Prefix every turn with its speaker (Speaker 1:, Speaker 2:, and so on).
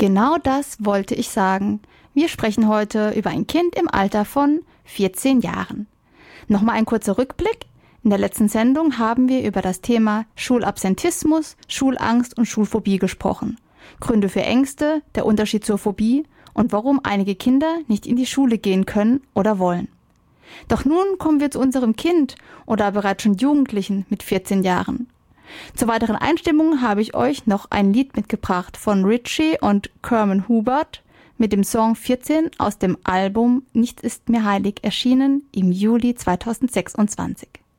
Speaker 1: Genau das wollte ich sagen. Wir sprechen heute über ein Kind im Alter von 14 Jahren. Nochmal ein kurzer Rückblick. In der letzten Sendung haben wir über das Thema Schulabsentismus, Schulangst und Schulphobie gesprochen. Gründe für Ängste, der Unterschied zur Phobie und warum einige Kinder nicht in die Schule gehen können oder wollen. Doch nun kommen wir zu unserem Kind oder bereits schon Jugendlichen mit 14 Jahren. Zur weiteren Einstimmung habe ich euch noch ein Lied mitgebracht von Richie und Kerman Hubert mit dem Song 14 aus dem Album Nichts ist mir heilig, erschienen im Juli 2026.